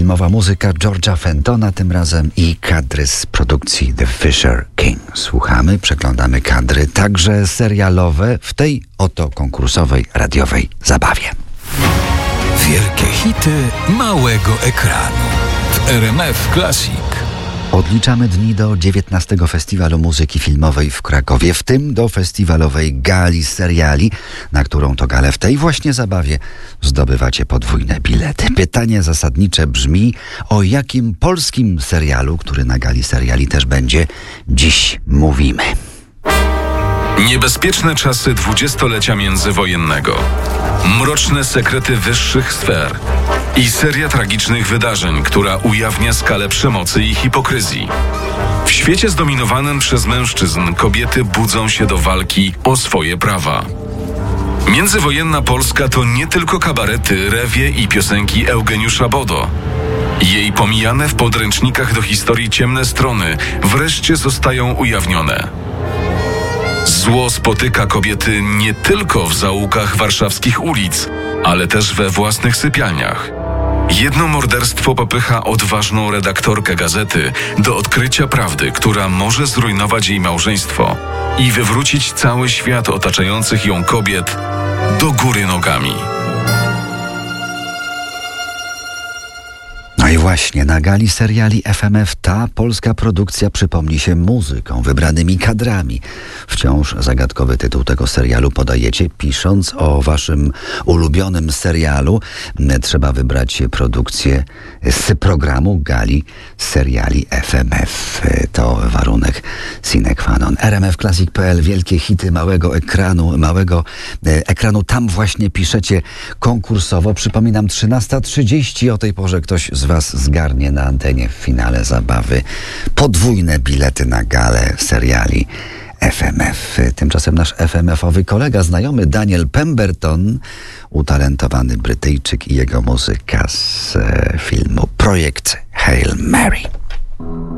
filmowa muzyka George'a Fentona tym razem i kadry z produkcji The Fisher King. Słuchamy, przeglądamy kadry, także serialowe, w tej oto konkursowej, radiowej zabawie. Wielkie hity małego ekranu w RMF Classic. Odliczamy dni do 19. Festiwalu Muzyki Filmowej w Krakowie, w tym do festiwalowej gali seriali, na którą to galę w tej właśnie zabawie zdobywacie podwójne bilety. Pytanie zasadnicze brzmi, o jakim polskim serialu, który na gali seriali też będzie, dziś mówimy. Niebezpieczne czasy dwudziestolecia międzywojennego, mroczne sekrety wyższych sfer i seria tragicznych wydarzeń, która ujawnia skalę przemocy i hipokryzji. W świecie zdominowanym przez mężczyzn kobiety budzą się do walki o swoje prawa. Międzywojenna Polska to nie tylko kabarety, rewie i piosenki Eugeniusza Bodo. Jej pomijane w podręcznikach do historii ciemne strony wreszcie zostają ujawnione. Zło spotyka kobiety nie tylko w zaułkach warszawskich ulic, ale też we własnych sypialniach. Jedno morderstwo popycha odważną redaktorkę gazety do odkrycia prawdy, która może zrujnować jej małżeństwo i wywrócić cały świat otaczających ją kobiet do góry nogami. No i właśnie na gali seriali FMF ta polska produkcja przypomni się muzyką, wybranymi kadrami. Wciąż zagadkowy tytuł tego serialu podajecie, pisząc o waszym ulubionym serialu. Trzeba wybrać produkcję z programu gali seriali FMF. To warunek sine qua non. rmfclassic.pl, wielkie hity małego ekranu. Tam właśnie piszecie konkursowo. Przypominam, 13:30, o tej porze ktoś z was zgarnie na antenie w finale zabawy podwójne bilety na galę seriali FMF. Tymczasem nasz FMF-owy kolega, znajomy Daniel Pemberton, utalentowany Brytyjczyk, i jego muzyka z filmu Projekt Hail Mary.